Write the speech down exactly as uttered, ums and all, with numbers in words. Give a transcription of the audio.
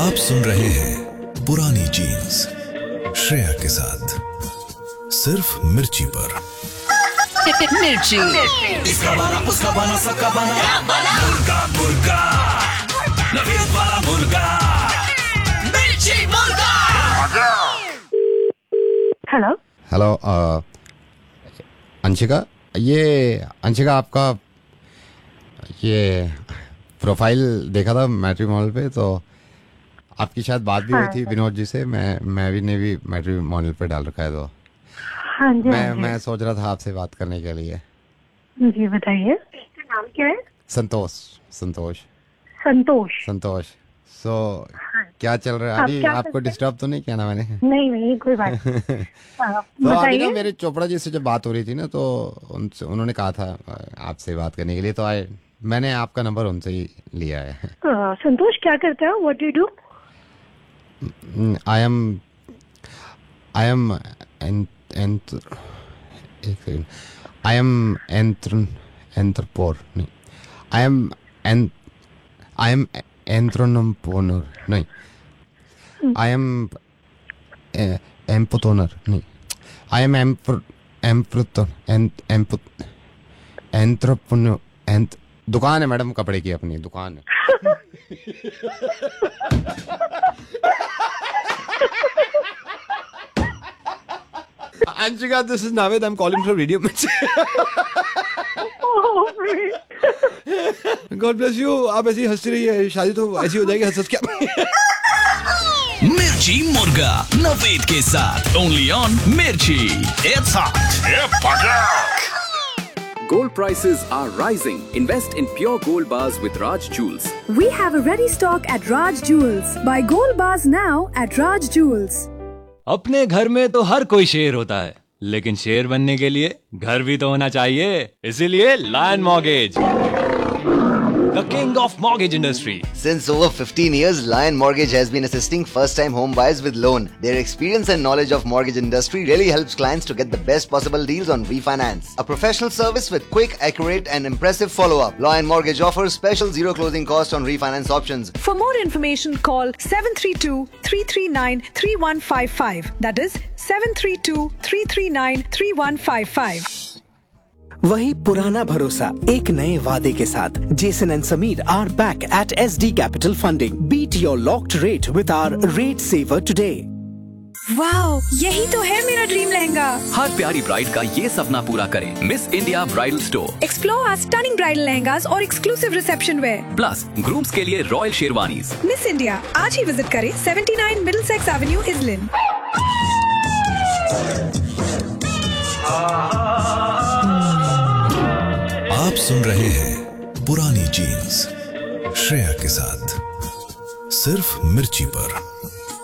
आप सुन रहे हैं पुरानी जीन्स श्रेया के साथ सिर्फ मिर्ची पर। मिर्ची, इसका बना उसका बना सबका बना मुर्गा मुर्गा नवीद वाला मुर्गा मिर्ची मुर्गा। हेलो हेलो अंशिका, ये अंशिका आपका ये प्रोफाइल देखा था मैट्रिमोनियल पे, तो आपकी शायद बात भी हाँ, हुई थी विनोद जी से। मैं मैं भी ने भी मैट्रिमोनियल पे डाल रखा है, तो हाँ जी, मैं हाँ जी। मैं सोच रहा था आपसे बात करने के लिए। जी बताइए, नाम क्या है? संतोष संतोष संतोष। संतोष सो so, क्या चल रहा है आप अभी? क्या आपको करते हैं? डिस्टर्ब तो नहीं किया ना मैंने? नहीं नहीं कोई बात नहीं। हाँ, तो अभी ना बताइए। मेरे चोपड़ा जी से जब बात हो रही थी ना, तो उनसे उन्होंने कहा था आपसे बात करने के लिए, तो आए मैंने आपका नंबर उनसे ही लिया है। अ, संतोष क्या करते हो? What do you do? I am I am nth एक सेकंड आई एम एंथ्रन एंथ्रपोर नहीं I am N I am एंथ्रोनोपोनर नहीं आई एम एम्पोटोनर नहीं आई एम एम्पर एम्प्रोटो एम्पो एंथ्रोपोनो एंथ दुकान है मैडम, कपड़े की अपनी दुकान है। Anshika, this is Navid. I'm calling from Radio Mirchi. God bless you. आप ऐसी हंसती रहिए, शादी तो ऐसी हो जाएगी हंस हंस क्या। मिर्ची मुर्गा नवीद के साथ ओनली ऑन मिर्ची। It's hot. Gold prices are rising. Invest in pure gold bars with Raj Jewels. We have a ready stock at Raj Jewels. Buy gold bars now at Raj Jewels. अपने घर में तो हर कोई शेर होता है, लेकिन शेर बनने के लिए घर भी तो होना चाहिए। इसीलिए lion mortgage, the king of mortgage industry. Since over fifteen years, Lion Mortgage has been assisting first-time home buyers with loan. Their experience and knowledge of mortgage industry really helps clients to get the best possible deals on refinance. A professional service with quick, accurate and impressive follow-up. Lion Mortgage offers special zero closing cost on refinance options. For more information, call seven three two, three three nine, three one five five. That is seven three two, three three nine, three one five five. वही पुराना भरोसा एक नए वादे के साथ Jason and Sameer are back at S D capital funding. Beat your locked rate with hour rate saver today. Wow, यही तो है मेरा ड्रीम लहंगा. हर प्यारी ब्राइड का ये सपना पूरा करें. Miss India bridal store. Explore our stunning bridal lehengas और exclusive reception where. Plus grooms के लिए रॉयल शेरवानीज. मिस इंडिया आज ही विजिट करें. Seventy nine Middlesex Avenue, इजलिन. आप सुन रहे हैं पुरानी जीन्स श्रेया के साथ सिर्फ मिर्ची पर।